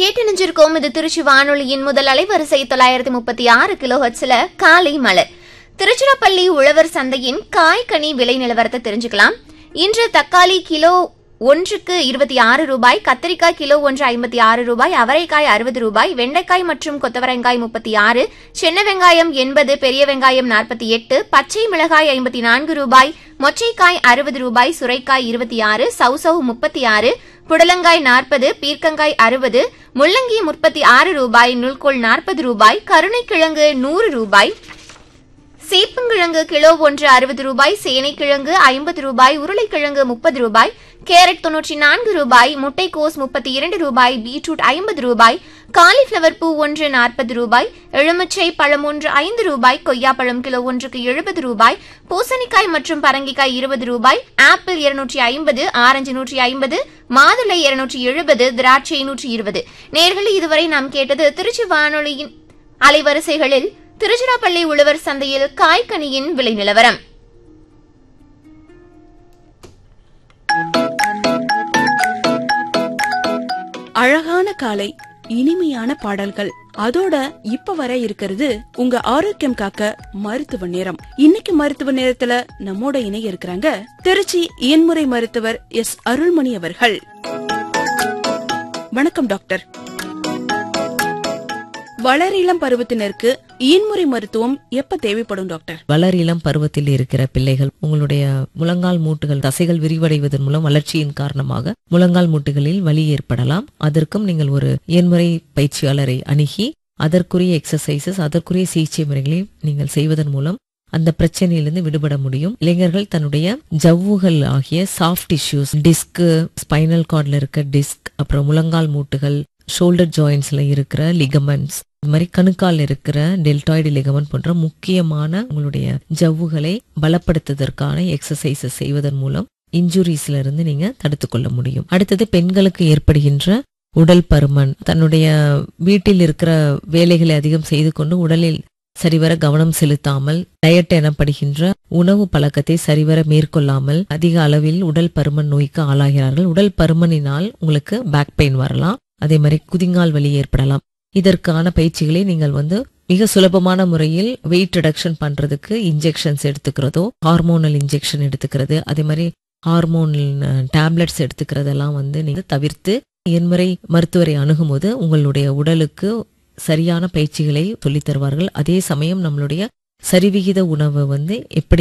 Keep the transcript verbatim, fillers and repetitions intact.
கேட்டு நிஞ்சிருக்கோம். இது திருச்சி வானொலியின் முதல் அலைவரிசை தொள்ளாயிரத்தி முப்பத்தி ஆறு கிலோ ஹெர்ட்ஸ்ல காலை மலர். திருச்சிராப்பள்ளி உழவர் சந்தையின் காய்கனி விலை நிலவரத்தை தெரிஞ்சுக்கலாம். இன்று தக்காளி கிலோ ஒன்றுக்கு இருபத்தி ஆறு ரூபாய், கத்திரிக்காய் கிலோ ஒன்று ஐம்பத்தி ஆறு ரூபாய், அவரைக்காய் அறுபது ரூபாய், வெண்டைக்காய் மற்றும் கொத்தவரங்காய் முப்பத்தி ஆறு, சின்ன வெங்காயம் எண்பது, பெரிய வெங்காயம் நாற்பத்தி எட்டு, பச்சை மிளகாய் ஐம்பத்தி நான்கு ரூபாய், மொச்சைக்காய் அறுபது ரூபாய், சுரைக்காய் இருபத்தி ஆறு, சவுசவு முப்பத்தி ஆறு, புடலங்காய் நாற்பது, பீர்க்கங்காய் அறுபது, முள்ளங்கி முப்பத்தி ஆறு ரூபாய், நுல்கோல் நாற்பது ரூபாய், கருணைக்கிழங்கு நூறு ரூபாய், சேப்பங்கிழங்கு கிலோ ஒன்று அறுபது ரூபாய், சேனைக்கிழங்கு ஐம்பது ரூபாய், உருளைக்கிழங்கு முப்பது ரூபாய், கேரட் தொன்னூற்றி நான்கு ரூபாய், முட்டைக்கோஸ் முப்பத்தி இரண்டு ரூபாய், பீட்ரூட் ஐம்பது ரூபாய், காலிஃபிளவர் பூ ஒன்று நாற்பது ரூபாய், எலுமிச்சை பழம் ஒன்று ஐந்து ரூபாய், கொய்யாப்பழம் கிலோ ஒன்றுக்கு எழுபது ரூபாய், பூசணிக்காய் மற்றும் பரங்கிக்காய் இருபது ரூபாய், ஆப்பிள் இருநூற்றி ஐம்பது, ஆரஞ்சு நூற்றி ஐம்பது, மாதுளை இருநூற்றி எழுபது, திராட்சை நூற்றி இருபது. நேயர்களே, இதுவரை நாம் கேட்டது திருச்சி வானொலியின் அலைவரிசைகளில் திருச்சிராப்பள்ளி உழவர் சந்தையில் காய்கனியின் விலை நிலவரம். அழகான காலை, இனிமையான பாடல்கள், அதோட இப்ப வர இருக்கிறது உங்க ஆரோக்கியம் காக்க மருத்துவ நேரம். இன்னைக்கு மருத்துவ நேரத்துல நம்மோட இணைய இருக்கிறாங்க திருச்சி இயன்முறை மருத்துவர் எஸ் அருள்மணி அவர்கள். வணக்கம் டாக்டர். வளரிளம் பருவத்தினருக்கு இயன்முறை மருத்துவம் எப்ப தேவைப்படும் டாக்டர்? வளரிளம் பருவத்தில் இருக்கிற பிள்ளைகள் உங்களுடைய முழங்கால் மூட்டுகள் தசைகள் விரிவடைவதன் மூலம் வளர்ச்சியின் காரணமாக முழங்கால் மூட்டுகளில் வலி ஏற்படலாம். அதற்கும் நீங்கள் ஒரு இயன்முறை பயிற்சியாளரை அணுகி அதற்குரிய எக்ஸசைசஸ் அதற்குரிய சிகிச்சை முறைகளை நீங்கள் செய்வதன் மூலம் அந்த பிரச்சனையிலிருந்து விடுபட முடியும். இளைஞர்கள் தன்னுடைய ஜவ்வுகள் ஆகிய சாஃப்ட் டிஷ்யூஸ், டிஸ்க், ஸ்பைனல் கார்ட்ல இருக்க டிஸ்க், அப்புறம் முழங்கால் மூட்டுகள், ஷோல்டர் ஜாயின்ஸ்ல இருக்கிற லிகமெண்ட்ஸ், இது மாதிரி கணுக்கால் இருக்கிற டெல்டாய்டு லிகமெண்ட் போன்ற முக்கியமான உங்களுடைய ஜவ்வுகளை பலப்படுத்துவதற்கான எக்ஸசைசஸ் செய்வதன் மூலம் இன்ஜுரிஸ்ல இருந்து நீங்க தடுத்துக் கொள்ள முடியும். அடுத்தது பெண்களுக்கு ஏற்படுகின்ற உடல் பருமன், தன்னுடைய வீட்டில் இருக்கிற வேலைகளை அதிகம் செய்து கொண்டு உடலில் சரிவர கவனம் செலுத்தாமல், டயட் எனப்படுகின்ற உணவு பழக்கத்தை சரிவர மேற்கொள்ளாமல் அதிக அளவில் உடல் பருமன் நோய்க்கு ஆளாகிறார்கள். உடல் பருமனினால் உங்களுக்கு பேக் பெயின் வரலாம், அதே மாதிரி குதிங்கால் வலி ஏற்படலாம். இதற்கான பயிற்சிகளை நீங்கள் வந்து மிக சுலபமான முறையில் வெயிட் ரிடக்ஷன் பண்றதுக்கு இன்ஜெக்ஷன்ஸ் எடுத்துக்கிறதோ, ஹார்மோனல் இன்ஜெக்ஷன் எடுத்துக்கிறது, அதே மாதிரி ஹார்மோன் டேப்லெட்ஸ் எடுத்துக்கிறதெல்லாம் வந்து நீங்க தவிர்த்து இயன்முறை மருத்துவரை அணுகும்போது உங்களுடைய உடலுக்கு சரியான பயிற்சிகளை சொல்லித் தருவார்கள். அதே சமயம் நம்மளுடைய சரிவிகித உணவு வந்து எப்படி